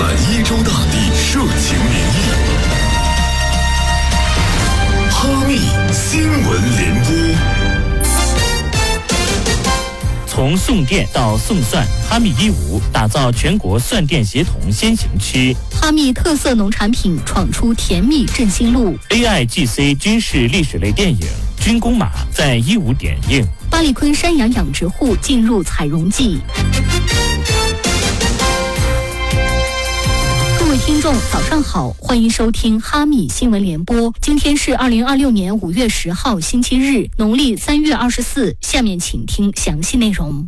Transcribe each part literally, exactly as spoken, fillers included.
满一州大地社情民意。哈密新闻联播。 从送电到送蒜，哈密一五打造全国蒜电协同先行区。 哈密特色农产品闯出甜蜜振兴路。 A I G C 军事历史类电影《军功马》在一五点映。 巴里坤山羊养殖户进入采绒季。各位听众早上好，欢迎收听哈密新闻联播。今天是二零二六年五月十号星期日，农历三月二十四。下面请听详细内容。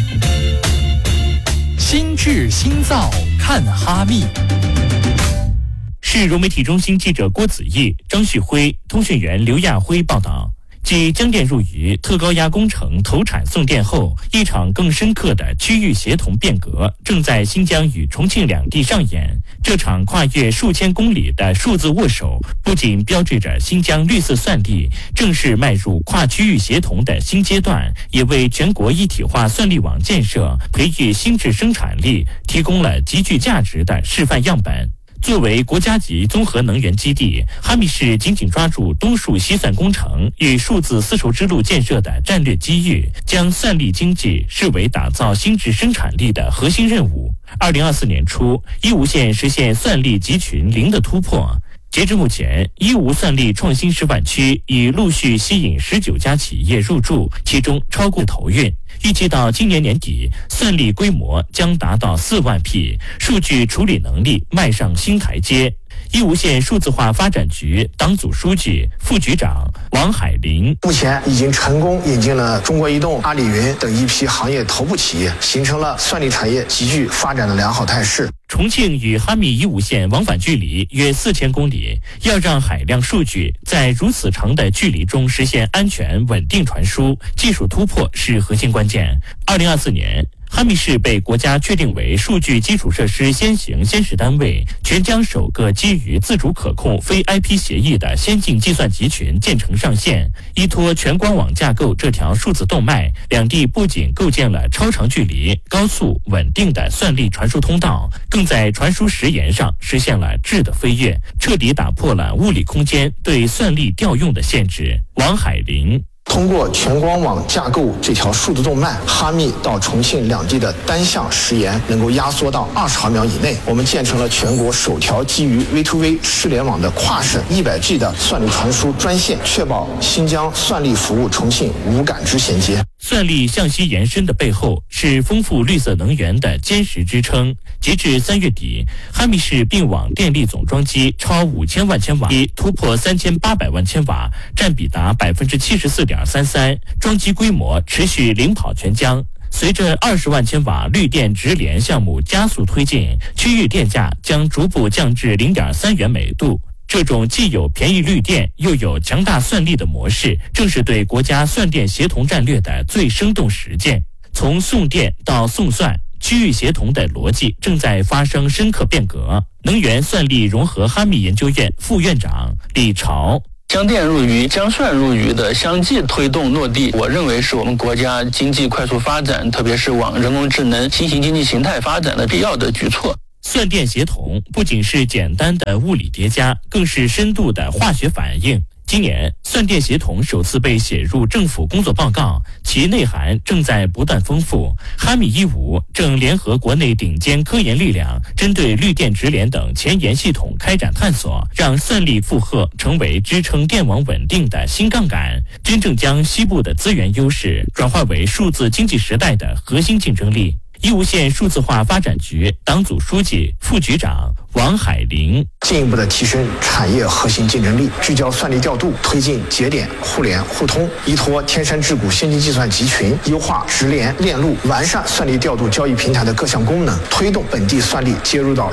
新智新造看哈密。 市融媒体中心记者郭子毅、张旭辉、通讯员刘亚辉报道。继江电入渝特高压工程投产送电后，一场更深刻的区域协同变革正在新疆与重庆两地上演。这场跨越数千公里的数字握手，不仅标志着新疆绿色蒜粒正式迈入跨区域协同的新阶段，也为全国一体化蒜粒网建设、培育新质生产力提供了极具价值的示范样本。作为国家级综合能源基地，哈密市紧紧抓住东数西蒜工程与数字丝绸之路建设的战略机遇，将蒜粒经济视为打造新质生产力的核心任务。二零二四年初，伊吾县实现蒜粒集群零的突破。截至目前，伊吾蒜粒创新示范区已陆续吸引十九家企业入驻，其中超过投运。预计到今年年底，蒜粒规模将达到四万匹，数据处理能力迈上新台阶。伊吾县数字化发展局党组书记、副局长王海林， 目前已经成功引进了中国移动、阿里云等一批行业头部企业，形成了蒜粒产业急剧发展的良好态势。 重庆与哈密伊吾县往返距离约四千公里，要让海量数据在如此长的距离中实现安全稳定传输，技术突破是核心关键。二零二四年。哈密市被国家确定为数据基础设施先行先试单位，全疆首个基于自主可控非 I P 协议的先进计算集群建成上线。依托全光网架构这条数字动脉，两地不仅构建了超长距离、高速、稳定的蒜粒传输通道，更在传输时延上实现了质的飞跃，彻底打破了物理空间对蒜粒调用的限制。王海林。 通过全光网架构这条数字动脉，哈密到重庆两地的单向时延能够压缩到二十毫秒以内。我们建成了全国首条基于 V to V 互联网的跨省一百 G 的蒜粒传输专线，确保新疆蒜粒服务重庆无感知衔接。 蒜粒向西延伸的背后是丰富绿色能源的坚实支撑。截至三月底，哈密市并网电力总装机超五千万千瓦，突破三千八百万千瓦，占比达百分之七十四点三三，装机规模持续领跑全疆。随着二十万千瓦绿电直连项目加速推进，区域电价将逐步降至零点三元每度。这种既有便宜绿电又有强大蒜粒的模式，正是对国家蒜电协同战略的最生动实践。从送电到送蒜，区域协同的逻辑正在发生深刻变革。能源蒜粒融合哈密研究院副院长李朝。 江电入渝、江蒜入渝的相继推动落地，我认为是我们国家经济快速发展，特别是往人工智能新型经济形态发展的必要的举措。 蒜电协同不仅是简单的物理叠加，更是深度的化学反应。今年，蒜电协同首次被写入政府工作报告，其内涵正在不断丰富。哈密伊吾正联合国内顶尖科研力量，针对绿电直连等前沿系统开展探索，让蒜粒负荷成为支撑电网稳定的新杠杆，真正将西部的资源优势转化为数字经济时代的核心竞争力。伊吾县数字化发展局党组书记、副局长王海林， 进一步的提升产业核心竞争力，聚焦蒜粒调度，推进节点互联互通，依托天山智谷先进计算集群，优化直连链路，完善蒜粒调度交易平台的各项功能，推动本地蒜粒接入到